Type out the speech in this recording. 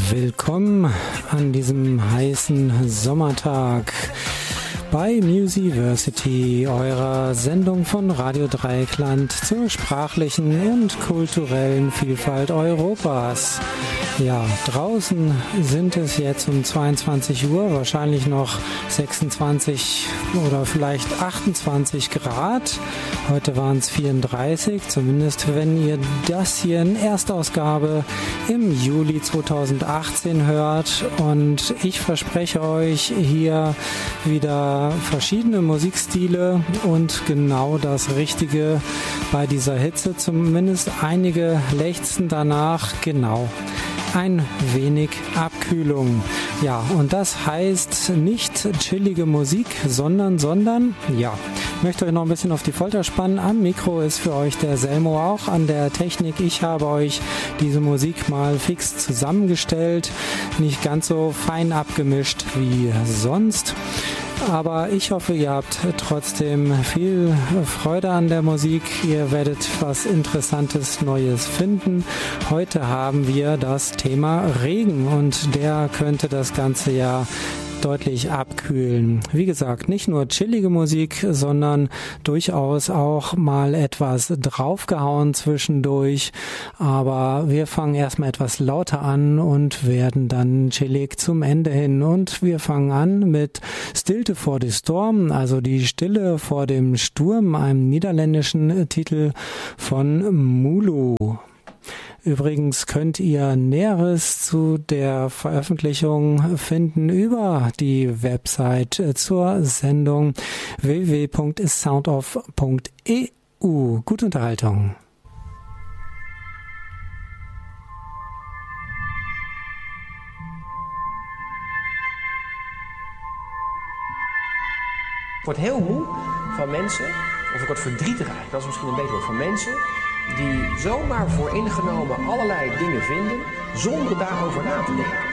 Willkommen an diesem heißen Sommertag bei Musiversity, eurer Sendung von Radio Dreieckland zur sprachlichen und kulturellen Vielfalt Europas. Ja, draußen sind es jetzt um 22 Uhr, wahrscheinlich noch 26 oder vielleicht 28 Grad. Heute waren es 34, zumindest wenn ihr das hier in Erstausgabe im Juli 2018 hört. Und ich verspreche euch hier wieder verschiedene Musikstile und genau das Richtige bei dieser Hitze. Zumindest einige lechzen danach, genau. Ein wenig Abkühlung. Ja, und das heißt nicht chillige Musik, sondern, ja, ich möchte euch noch ein bisschen auf die Folter spannen. Am Mikro ist für euch der Selmo, auch an der Technik. Ich habe euch diese Musik mal fix zusammengestellt, nicht ganz so fein abgemischt wie sonst. Aber ich hoffe, ihr habt trotzdem viel Freude an der Musik. Ihr werdet was Interessantes Neues finden. Heute haben wir das Thema Regen und der könnte das ganze Jahr deutlich abkühlen. Wie gesagt, nicht nur chillige Musik, sondern durchaus auch mal etwas draufgehauen zwischendurch. Aber wir fangen erstmal etwas lauter an und werden dann chillig zum Ende hin. Und wir fangen an mit Stilte for the Storm, also die Stille vor dem Sturm, einem niederländischen Titel von Mulu. Übrigens könnt ihr Näheres zu der Veröffentlichung finden über die Website zur Sendung www.soundoff.eu. Gute Unterhaltung. Ik word heel moe van mensen, of ik word verdrietig eigenlijk, dat is misschien een beter woord, van mensen die zomaar vooringenomen allerlei dingen vinden zonder daarover na te denken.